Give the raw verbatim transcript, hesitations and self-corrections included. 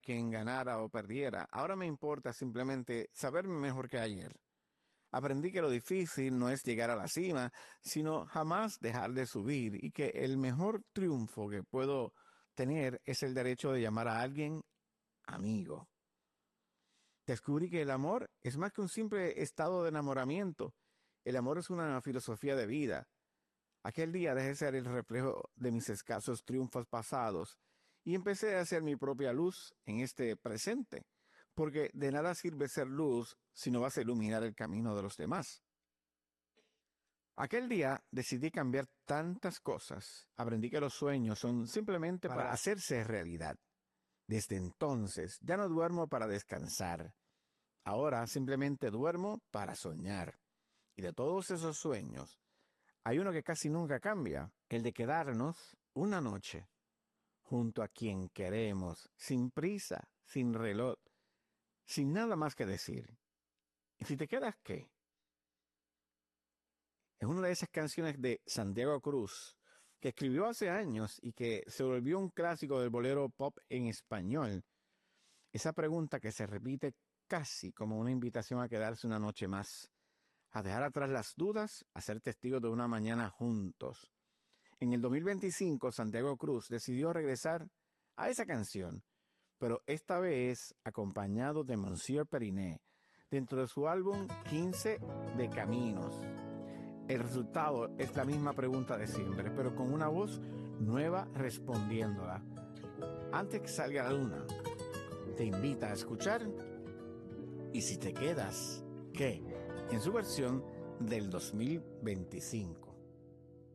quien ganara o perdiera. Ahora me importa simplemente saberme mejor que ayer. Aprendí que lo difícil no es llegar a la cima, sino jamás dejar de subir y que el mejor triunfo que puedo tener es el derecho de llamar a alguien amigo. Descubrí que el amor es más que un simple estado de enamoramiento. El amor es una filosofía de vida. Aquel día dejé de ser el reflejo de mis escasos triunfos pasados y empecé a ser mi propia luz en este presente, porque de nada sirve ser luz si no vas a iluminar el camino de los demás. Aquel día decidí cambiar tantas cosas. Aprendí que los sueños son simplemente para hacerse realidad. Desde entonces ya no duermo para descansar. Ahora simplemente duermo para soñar. Y de todos esos sueños, hay uno que casi nunca cambia, el de quedarnos una noche junto a quien queremos, sin prisa, sin reloj, sin nada más que decir. ¿Y si te quedas qué? Es una de esas canciones de Santiago Cruz que escribió hace años y que se volvió un clásico del bolero pop en español. Esa pregunta que se repite casi como una invitación a quedarse una noche más, a dejar atrás las dudas, a ser testigos de una mañana juntos. En el dos mil veinticinco, Santiago Cruz decidió regresar a esa canción, pero esta vez acompañado de Monsieur Periné, dentro de su álbum quince de Caminos. El resultado es la misma pregunta de siempre, pero con una voz nueva respondiéndola. Antes que salga la luna, te invita a escuchar Y si te quedas, ¿qué? En su versión del dos mil veinticinco.